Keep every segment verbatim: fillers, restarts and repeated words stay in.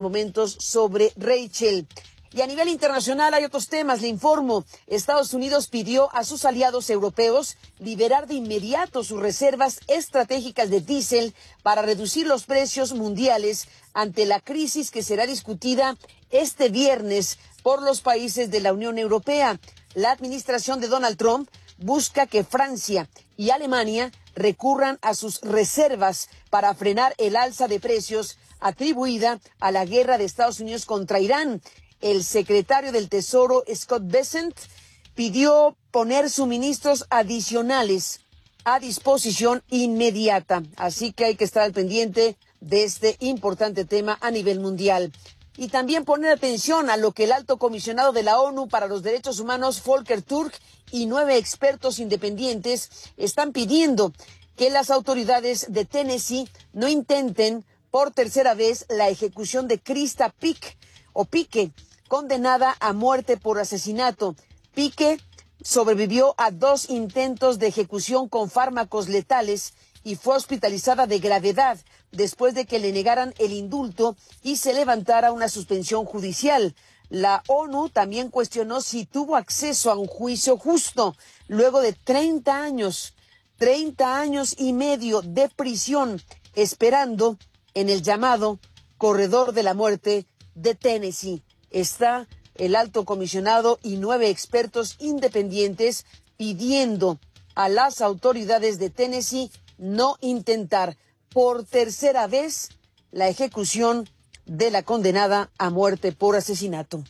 momentos sobre Rachel. Y a nivel internacional hay otros temas, le informo. Estados Unidos pidió a sus aliados europeos liberar de inmediato sus reservas estratégicas de diésel para reducir los precios mundiales ante la crisis que será discutida este viernes por los países de la Unión Europea. La administración de Donald Trump busca que Francia y Alemania recurran a sus reservas para frenar el alza de precios atribuida a la guerra de Estados Unidos contra Irán. El secretario del Tesoro, Scott Bessent, pidió poner suministros adicionales a disposición inmediata. Así que hay que estar al pendiente de este importante tema a nivel mundial. Y también poner atención a lo que el alto comisionado de la ONU para los Derechos Humanos, Volker Turk, y nueve expertos independientes están pidiendo que las autoridades de Tennessee no intenten por tercera vez la ejecución de Krista Pick, o Pique, condenada a muerte por asesinato. Pique sobrevivió a dos intentos de ejecución con fármacos letales y fue hospitalizada de gravedad después de que le negaran el indulto y se levantara una suspensión judicial. La ONU también cuestionó si tuvo acceso a un juicio justo luego de treinta años, treinta años y medio de prisión esperando en el llamado corredor de la muerte de Tennessee. Está el alto comisionado y nueve expertos independientes pidiendo a las autoridades de Tennessee no intentar por tercera vez la ejecución de la condenada a muerte por asesinato.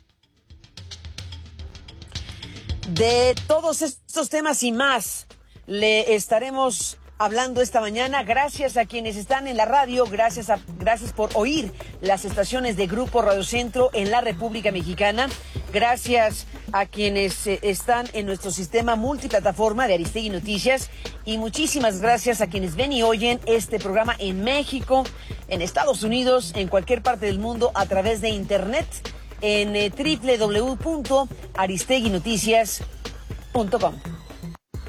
De todos estos temas y más le estaremos hablando esta mañana. Gracias a quienes están en la radio, gracias a, gracias por oír las estaciones de Grupo Radio Centro en la República Mexicana. Gracias a quienes eh, están en nuestro sistema multiplataforma de Aristegui Noticias. Y muchísimas gracias a quienes ven y oyen este programa en México, en Estados Unidos, en cualquier parte del mundo a través de internet en eh, doble u doble u doble u punto aristegui noticias punto com.